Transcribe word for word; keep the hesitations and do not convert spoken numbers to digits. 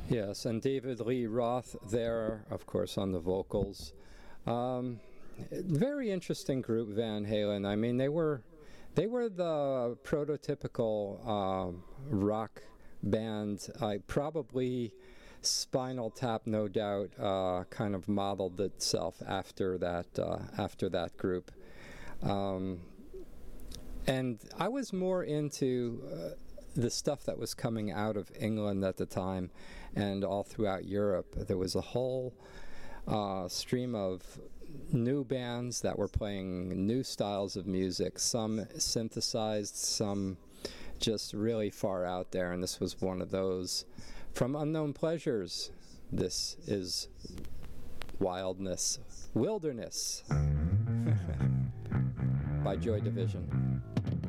Yes, and David Lee Roth there, of course, on the vocals. Um, very interesting group, Van Halen. I mean, they were they were the prototypical um, rock band. I probably Spinal Tap, no doubt, uh, kind of modeled itself after that uh, after that group. Um, and I was more into uh, the stuff that was coming out of England at the time and all throughout Europe. There was a whole uh, stream of new bands that were playing new styles of music, some synthesized, some just really far out there, and this was one of those. From Unknown Pleasures, this is Wildness, Wilderness by Joy Division.